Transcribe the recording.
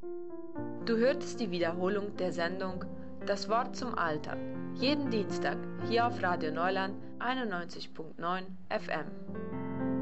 Du hörtest die Wiederholung der Sendung Das Wort zum Alltag, jeden Dienstag hier auf Radio Neuland 91.9 FM.